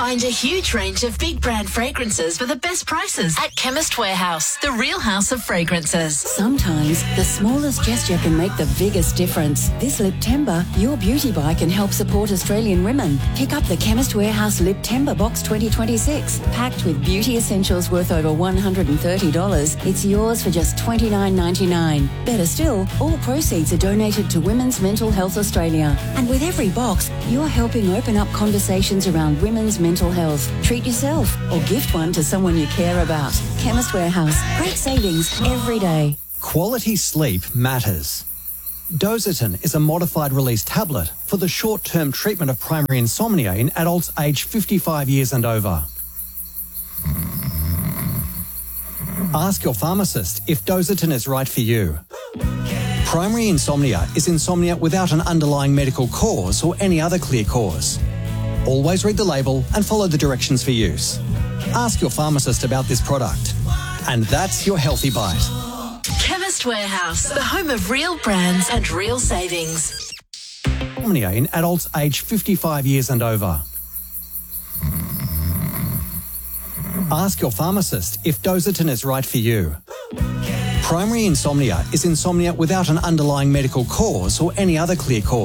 Find a huge range of big brand fragrances for the best prices at Chemist Warehouse, the real house of fragrances. Sometimes the smallest gesture can make the biggest difference. This Liptember, your beauty buy can help support Australian women. Pick up the Chemist Warehouse Liptember Box 2026, packed with beauty essentials worth over $130. It's yours for just $29.99. Better still, all proceeds are donated to Women's Mental Health Australia. And with every box, you're helping open up conversations around women's mental health. Treat yourself or gift one to someone you care about. Chemist Warehouse. Great savings every day. Quality sleep matters. Dositin is a modified release tablet for the short-term treatment of primary insomnia in adults aged 55 years and over. Ask your pharmacist if Dositin is right for you. Primary insomnia is insomnia without an underlying medical cause or any other clear cause. Always read the label and follow the directions for use. Ask your pharmacist about this product. And that's your Healthy Bite. Chemist Warehouse, the home of real brands and real savings. Insomnia in adults aged 55 years and over. Ask your pharmacist if Dositin is right for you. Primary insomnia is insomnia without an underlying medical cause or any other clear cause.